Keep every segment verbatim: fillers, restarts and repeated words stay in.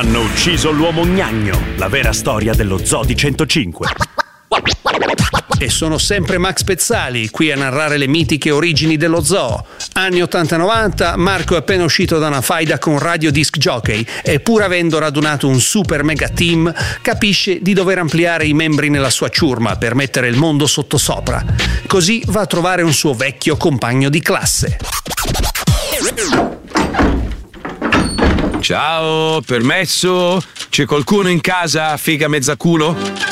Hanno ucciso l'uomo gnagno, la vera storia dello Zoo di centocinque. E sono sempre Max Pezzali, qui a narrare le mitiche origini dello zoo. Anni ottanta novanta, Marco è appena uscito da una faida con Radio Disc Jockey e pur avendo radunato un super mega team, capisce di dover ampliare i membri nella sua ciurma per mettere il mondo sottosopra. Così va a trovare un suo vecchio compagno di classe. Ciao, permesso? C'è qualcuno in casa, figa mezzaculo?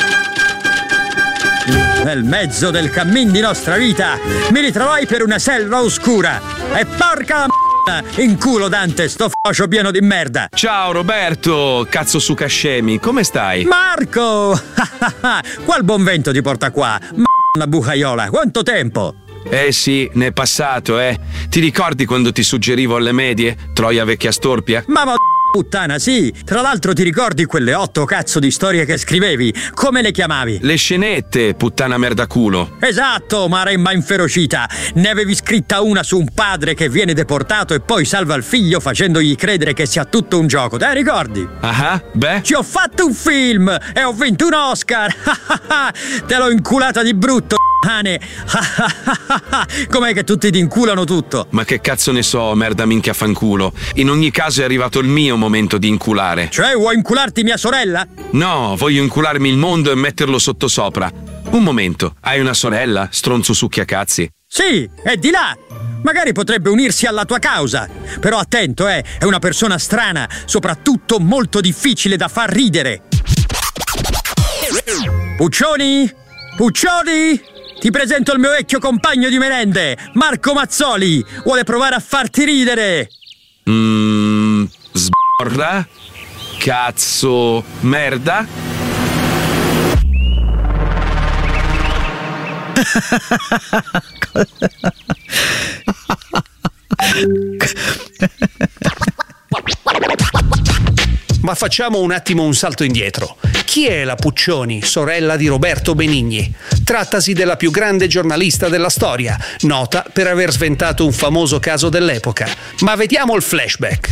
Nel mezzo del cammin di nostra vita mi ritrovai per una selva oscura e porca la m***a, in culo Dante, sto fascio pieno di merda. Ciao Roberto, cazzo su cascemi, come stai? Marco! Qual buon vento ti porta qua? M***a bucaiola, quanto tempo? Eh sì, ne è passato, eh. Ti ricordi quando ti suggerivo alle medie? Troia vecchia storpia? Ma ma puttana, sì. Tra l'altro ti ricordi quelle otto cazzo di storie che scrivevi? Come le chiamavi? Le scenette, puttana merda culo. Esatto, Maremma inferocita. Ne avevi scritta una su un padre che viene deportato e poi salva il figlio facendogli credere che sia tutto un gioco. Te ricordi? Ah, beh. Ci ho fatto un film e ho vinto un Oscar. Te l'ho inculata di brutto. Com'è che tutti ti inculano tutto? Ma che cazzo ne so, merda minchia fanculo. In ogni caso è arrivato il mio momento di inculare. Cioè, vuoi incularti mia sorella? No, voglio incularmi il mondo e metterlo sottosopra. Un momento, hai una sorella, stronzo succhiacazzi? Sì, è di là. Magari potrebbe unirsi alla tua causa. Però attento, eh, è una persona strana, soprattutto molto difficile da far ridere. Puccioni? Puccioni? Ti presento il mio vecchio compagno di merende, Marco Mazzoli. Vuole provare a farti ridere. Mmm... Sborra? Cazzo... merda? Ma facciamo un attimo un salto indietro. Chi è la Puccioni, sorella di Roberto Benigni? Trattasi della più grande giornalista della storia, nota per aver sventato un famoso caso dell'epoca. Ma vediamo il flashback.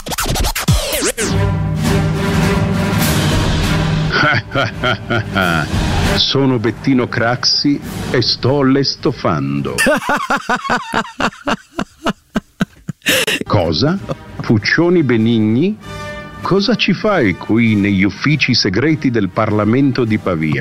Sono Bettino Craxi e sto le stofando. Cosa? Puccioni Benigni? Cosa ci fai qui negli uffici segreti del Parlamento di Pavia?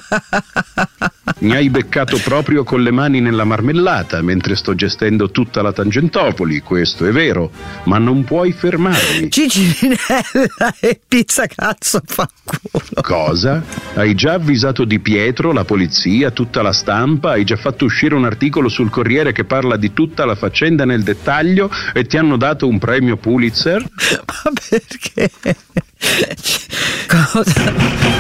Mi hai beccato proprio con le mani nella marmellata mentre sto gestendo tutta la Tangentopoli, questo è vero, ma non puoi fermarmi. Cicirinella e pizza cazzo fa culo. Cosa? Hai già avvisato Di Pietro, la polizia, tutta la stampa? Hai già fatto uscire un articolo sul Corriere che parla di tutta la faccenda nel dettaglio e ti hanno dato un premio Pulitzer? Ma perché? Cosa?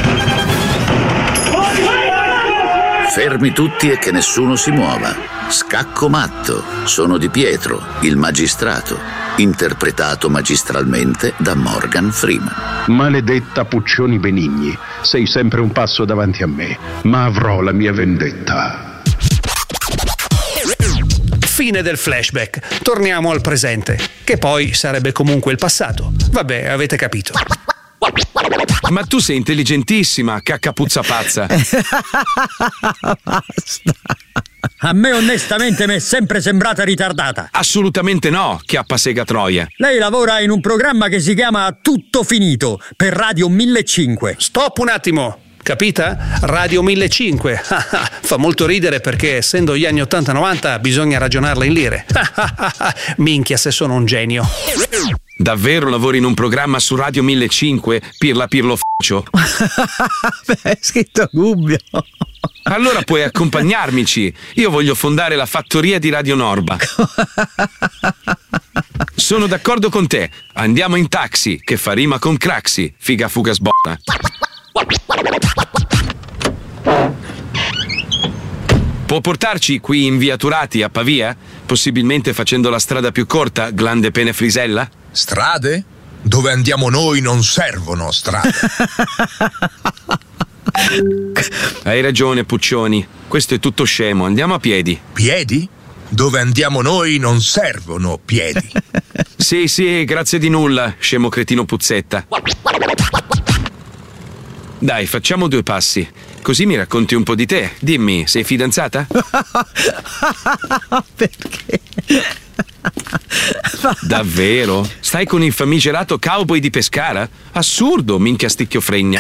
Fermi tutti e che nessuno si muova. Scacco matto. Sono Di Pietro, il magistrato, interpretato magistralmente da Morgan Freeman. Maledetta Puccioni Benigni, sei sempre un passo davanti a me, ma avrò la mia vendetta. Fine del flashback. Torniamo al presente, che poi sarebbe comunque il passato. Vabbè, avete capito. Ma tu sei intelligentissima, caccapuzza pazza. Basta. A me onestamente mi è sempre sembrata ritardata. Assolutamente no, chiappa sega troia. Lei lavora in un programma che si chiama Tutto Finito per Radio millecinquecento. Stop un attimo. Capita? Radio millecinquecento. Fa molto ridere perché essendo gli anni ottanta novanta bisogna ragionarla in lire. Minchia se sono un genio. Davvero lavori in un programma su Radio millecinquecento? Pirla pirlo faccio? Beh, è scritto Gubbio. Allora puoi accompagnarmici. Io voglio fondare la fattoria di Radio Norba. Sono d'accordo con te. Andiamo in taxi, che fa rima con Craxi. Figa fuga sbotta. Può portarci qui in via Turati a Pavia? Possibilmente facendo la strada più corta, glande pene Frisella? Strade? Dove andiamo noi non servono strade. Hai ragione, Puccioni. Questo è tutto scemo. Andiamo a piedi. Piedi? Dove andiamo noi non servono piedi. Sì, sì, grazie di nulla, scemo cretino puzzetta. Dai, facciamo due passi. Così mi racconti un po' di te. Dimmi, sei fidanzata? Perché? Davvero? Stai con il famigerato cowboy di Pescara? Assurdo, minchia sticchiofregna.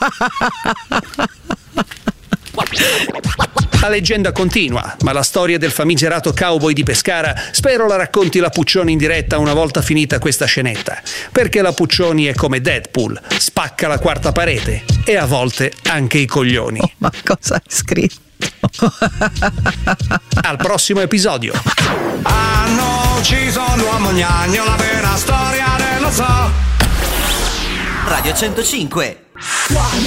La leggenda continua, ma la storia del famigerato cowboy di Pescara spero la racconti la Puccioni in diretta una volta finita questa scenetta, perché la Puccioni è come Deadpool, spacca la quarta parete e a volte anche i coglioni. Oh, ma cosa hai scritto? Al prossimo episodio. Hanno ucciso l'uomo gnagno, la vera storia dello zoo. Radio centocinque.